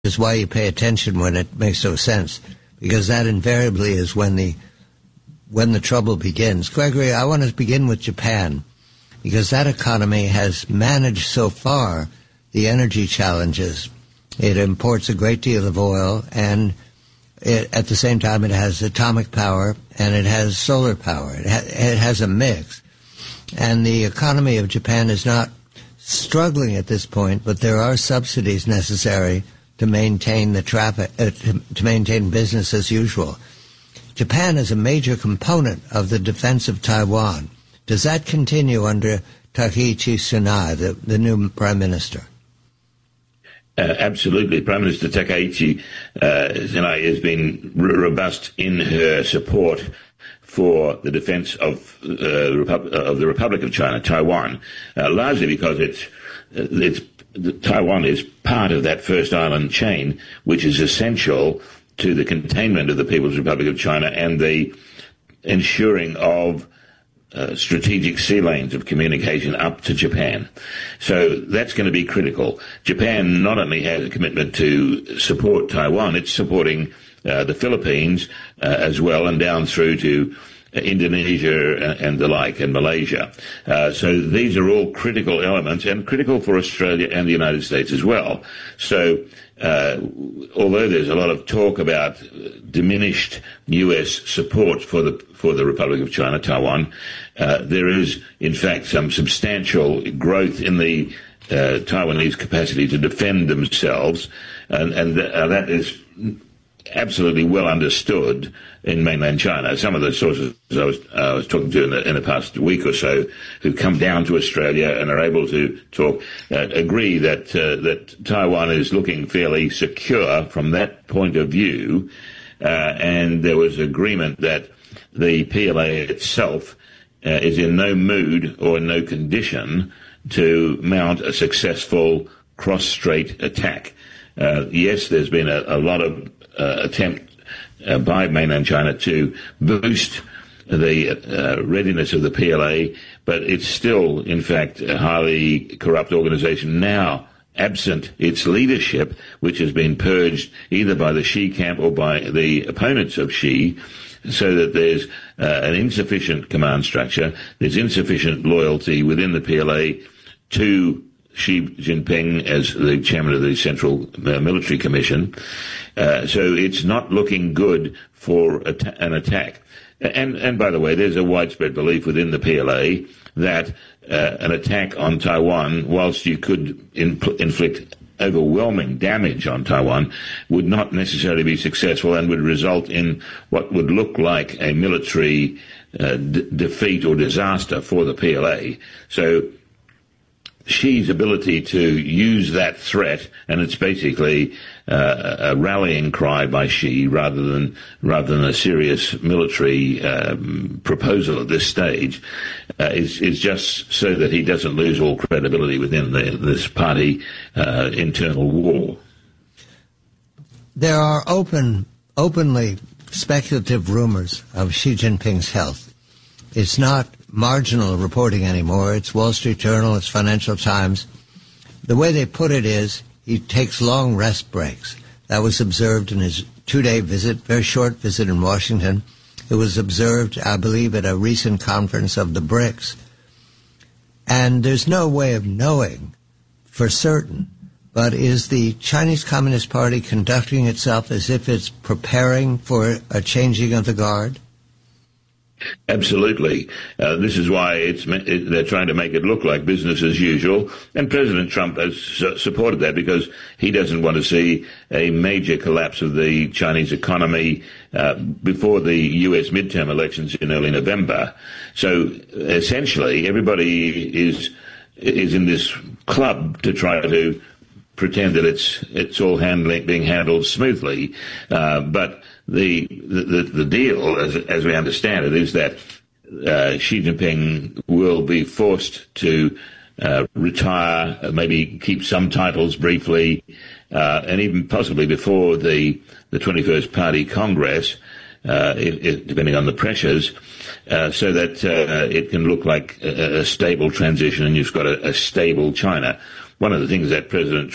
is why you pay attention when it makes no sense, because that invariably is when the trouble begins. Gregory, I want to begin with Japan, because that economy has managed so far the energy challenges. It imports a great deal of oil, and at the same time it has atomic power and it has solar power. It has a mix. And the economy of Japan is not struggling at this point, but there are subsidies necessary to maintain the traffic, to maintain business as usual. Japan is a major component of the defense of Taiwan. Does that continue under Takaichi Tsunai, the new prime minister? Absolutely. Prime Minister Takaichi Tsunai has been robust in her support for the defense of the Republic of China, Taiwan, largely because Taiwan is part of that first island chain, which is essential to the containment of the People's Republic of China and the ensuring of strategic sea lanes of communication up to Japan. So that's going to be critical. Japan not only has a commitment to support Taiwan, it's supporting the Philippines as well, and down through to Indonesia and the like, and Malaysia. So these are all critical elements, and critical for Australia and the United States as well. So although there's a lot of talk about diminished U.S. support for the Republic of China, Taiwan, there is, in fact, some substantial growth in the Taiwanese capacity to defend themselves, and that is absolutely well understood in mainland China. Some of the sources I was talking to in the past week or so, who've come down to Australia and are able to talk, agree that Taiwan is looking fairly secure from that point of view, and there was agreement that the PLA itself is in no mood or in no condition to mount a successful cross-strait attack. Yes, there's been a lot of attempt by mainland China to boost the readiness of the PLA, but it's still, in fact, a highly corrupt organization now, absent its leadership, which has been purged either by the Xi camp or by the opponents of Xi, so that there's an insufficient command structure, there's insufficient loyalty within the PLA to Xi Jinping as the chairman of the Central Military Commission. So it's not looking good for an attack. And by the way, there's a widespread belief within the PLA that an attack on Taiwan, whilst you could inflict overwhelming damage on Taiwan, would not necessarily be successful and would result in what would look like a military defeat or disaster for the PLA. So Xi's ability to use that threat, and it's basically a rallying cry by Xi rather than a serious military proposal at this stage, is just so that he doesn't lose all credibility within this party internal war. There are openly speculative rumors of Xi Jinping's health. It's not marginal reporting anymore. It's Wall Street Journal, it's Financial Times. The way they put it is he takes long rest breaks. That was observed in his 2-day visit, very short visit in Washington. It was observed, I believe, at a recent conference of the BRICS. And there's no way of knowing for certain, but is the Chinese Communist Party conducting itself as if it's preparing for a changing of the guard? Absolutely. This is why they're trying to make it look like business as usual. And President Trump has supported that because he doesn't want to see a major collapse of the Chinese economy before the U.S. midterm elections in early November. So essentially, everybody is in this club to try to pretend that it's all being handled smoothly. But the deal, as we understand it, is that Xi Jinping will be forced to retire, maybe keep some titles briefly, and even possibly before the 21st Party Congress, depending on the pressures, so that it can look like a stable transition and you've got a stable China. One of the things that President Trump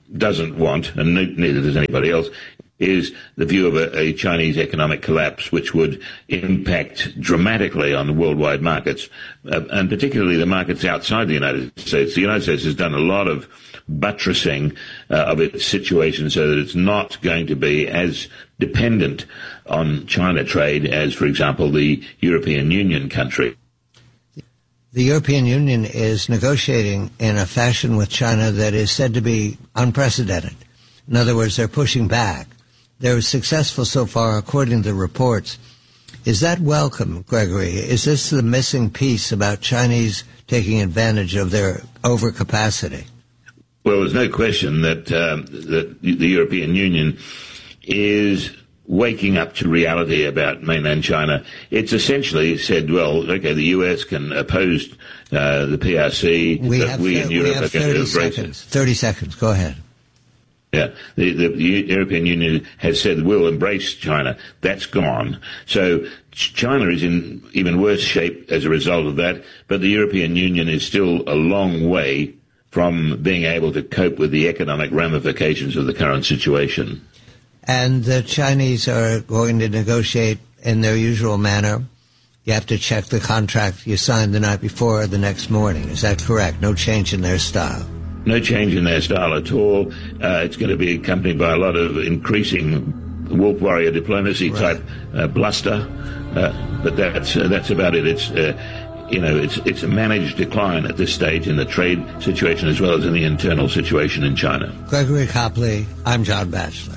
doesn't want, and neither does anybody else, is the view of a Chinese economic collapse, which would impact dramatically on the worldwide markets, and particularly the markets outside the United States. The United States has done a lot of buttressing of its situation so that it's not going to be as dependent on China trade as, for example, the European Union country. The European Union is negotiating in a fashion with China that is said to be unprecedented. In other words, they're pushing back. They're successful so far, according to reports. Is that welcome, Gregory? Is this the missing piece about Chinese taking advantage of their overcapacity? Well, there's no question that the European Union is waking up to reality about mainland China. It's essentially said, well, okay, the US can oppose the PRC, but we in Europe are going to embrace it. 30 seconds. Go ahead. Yeah, the European Union has said we'll embrace China. That's gone. So China is in even worse shape as a result of that, but the European Union is still a long way from being able to cope with the economic ramifications of the current situation. And the Chinese are going to negotiate in their usual manner. You have to check the contract you signed the night before or the next morning. Is that correct? No change in their style? No change in their style at all. It's going to be accompanied by a lot of increasing wolf warrior diplomacy type bluster, but that's about it. It's a managed decline at this stage in the trade situation as well as in the internal situation in China. Gregory Copley, I'm John Batchelor.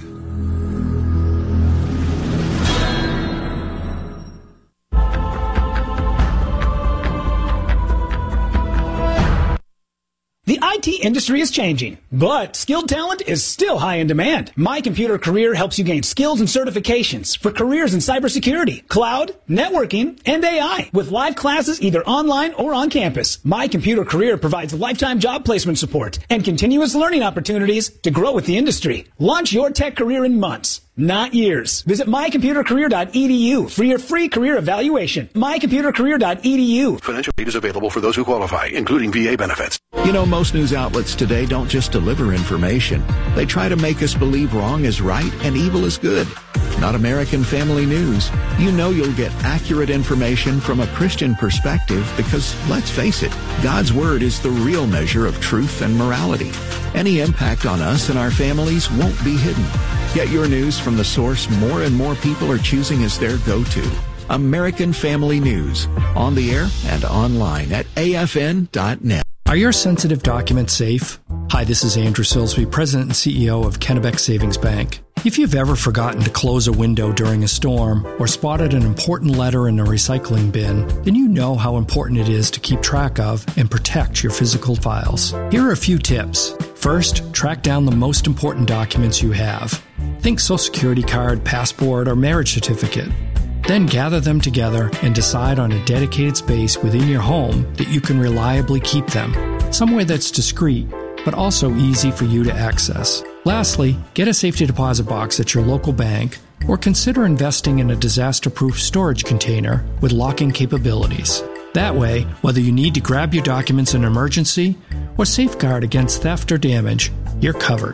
The IT industry is changing, but skilled talent is still high in demand. My Computer Career helps you gain skills and certifications for careers in cybersecurity, cloud, networking, and AI. With live classes either online or on campus, My Computer Career provides lifetime job placement support and continuous learning opportunities to grow with the industry. Launch your tech career in months, not years. Visit mycomputercareer.edu for your free career evaluation. mycomputercareer.edu. Financial aid is available for those who qualify, including VA benefits. You know, most news outlets today don't just deliver information. They try to make us believe wrong is right and evil is good. Not American Family News. You know you'll get accurate information from a Christian perspective because, let's face it, God's Word is the real measure of truth and morality. Any impact on us and our families won't be hidden. Get your news from the source more and more people are choosing as their go-to. American Family News. On the air and online at afn.net. Are your sensitive documents safe? Hi, this is Andrew Silsby, President and CEO of Kennebec Savings Bank. If you've ever forgotten to close a window during a storm or spotted an important letter in a recycling bin, then you know how important it is to keep track of and protect your physical files. Here are a few tips. First, track down the most important documents you have. Think Social Security card, passport, or marriage certificate. Then gather them together and decide on a dedicated space within your home that you can reliably keep them, somewhere that's discreet, but also easy for you to access. Lastly, get a safety deposit box at your local bank or consider investing in a disaster-proof storage container with locking capabilities. That way, whether you need to grab your documents in an emergency or safeguard against theft or damage, you're covered.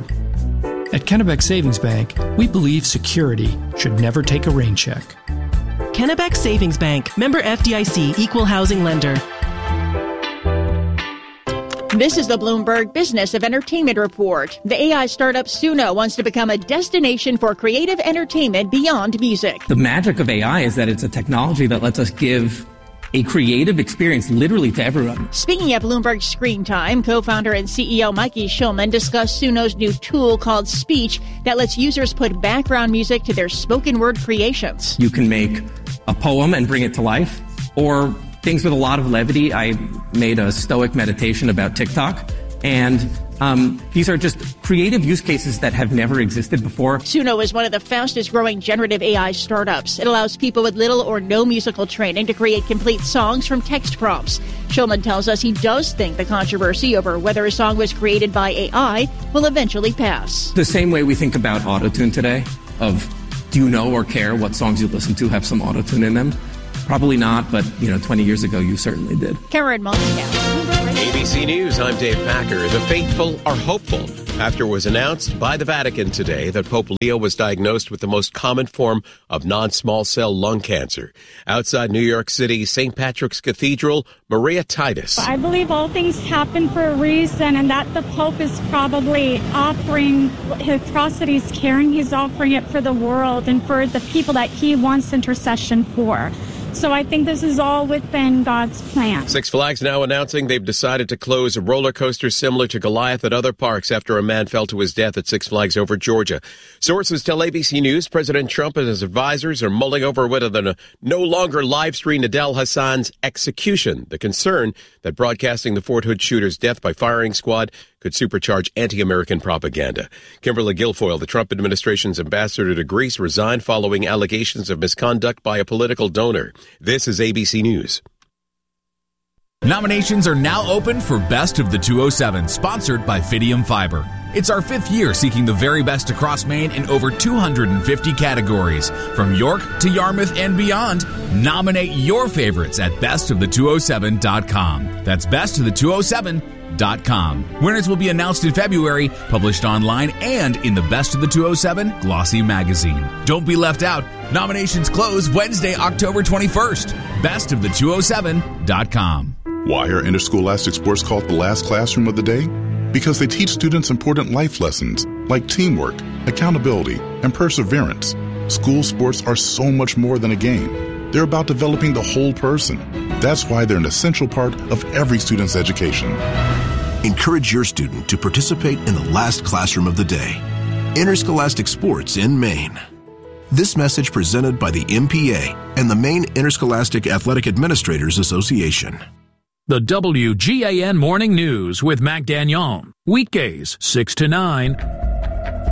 At Kennebec Savings Bank, we believe security should never take a rain check. Kennebec Savings Bank, member FDIC, equal housing lender. This is the Bloomberg Business of Entertainment Report. The AI startup Suno wants to become a destination for creative entertainment beyond music. The magic of AI is that it's a technology that lets us give a creative experience literally to everyone. Speaking at Bloomberg Screen Time, co-founder and CEO Mikey Schulman discussed Suno's new tool called Speech that lets users put background music to their spoken word creations. You can make a poem and bring it to life, or things with a lot of levity. I made a stoic meditation about TikTok, and these are just creative use cases that have never existed before. Suno is one of the fastest growing generative AI startups. It allows people with little or no musical training to create complete songs from text prompts. Schulman tells us he does think the controversy over whether a song was created by AI will eventually pass. The same way we think about autotune today, of do you know or care what songs you listen to have some autotune in them? Probably not, but 20 years ago you certainly did. Karen Montgomery. ABC News, I'm Dave Packer. The faithful are hopeful. After it was announced by the Vatican today that Pope Leo was diagnosed with the most common form of non-small cell lung cancer. Outside New York City, St. Patrick's Cathedral, Maria Titus. I believe all things happen for a reason, and that the Pope is probably offering his atrocities, caring. He's offering it for the world and for the people that he wants intercession for. So I think this is all within God's plan. Six Flags now announcing they've decided to close a roller coaster similar to Goliath at other parks after a man fell to his death at Six Flags Over Georgia. Sources tell ABC News President Trump and his advisors are mulling over whether to no longer live stream Adel Hassan's execution. The concern that broadcasting the Fort Hood shooter's death by firing squad could supercharge anti-American propaganda. Kimberly Guilfoyle, the Trump administration's ambassador to Greece, resigned following allegations of misconduct by a political donor. This is ABC News. Nominations are now open for Best of the 207, sponsored by Fidium Fiber. It's our 5th year seeking the very best across Maine in over 250 categories. From York to Yarmouth and beyond, nominate your favorites at bestofthe207.com. That's bestofthe207.com. Winners will be announced in February, published online and in the Best of the 207 glossy magazine. Don't be left out. Nominations close Wednesday, October 21st. Bestofthe207.com. Why are interscholastic sports called the last classroom of the day? Because they teach students important life lessons like teamwork, accountability, and perseverance. School sports are so much more than a game. They're about developing the whole person. That's why they're an essential part of every student's education. Encourage your student to participate in the last classroom of the day. Interscholastic Sports in Maine. This message presented by the MPA and the Maine Interscholastic Athletic Administrators Association. The WGAN Morning News with Mac Dagnon. Weekdays, 6 to 9.